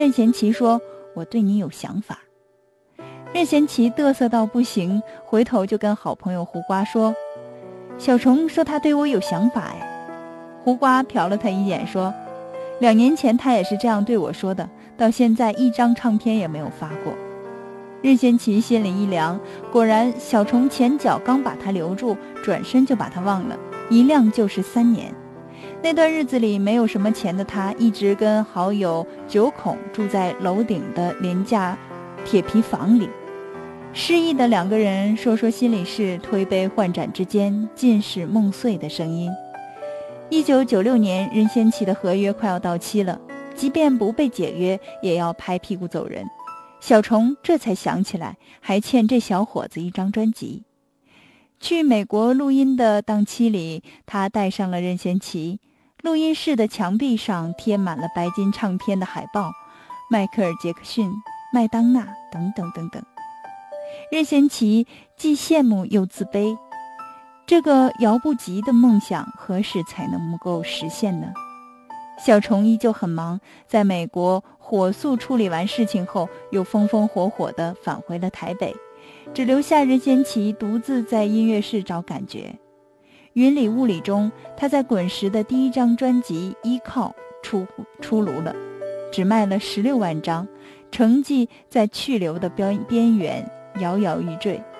任贤齐说：“我对你有想法。”任贤齐嘚瑟到不行，回头就跟好朋友胡瓜说：“小虫说他对我有想法哎。”胡瓜瞟了他一眼说：“2年前他也是这样对我说的，到现在1张唱片也没有发过。”任贤齐心里一凉，果然小虫前脚刚把他留住，转身就把他忘了，一晾就是3年。那段日子里没有什么钱的他，一直跟好友九孔住在楼顶的廉价铁皮房里。失意的2个人说说心里事，推杯换盏之间尽是梦碎的声音。1996年，任贤齐的合约快要到期了，即便不被解约，也要拍屁股走人。小虫这才想起来，还欠这小伙子1张专辑。去美国录音的档期里，他带上了任贤齐。录音室的墙壁上贴满了白金唱片的海报，迈克尔·杰克逊、麦当娜等等等等。任贤齐既羡慕又自卑，这个遥不及的梦想何时才能够实现呢？小虫依旧很忙，在美国火速处理完事情后，又风风火火地返回了台北，只留下任贤齐独自在音乐室找感觉。云里雾里中，他在滚石的第1张专辑《依靠》出炉了，只卖了16万张，成绩在去留的边缘摇摇欲坠。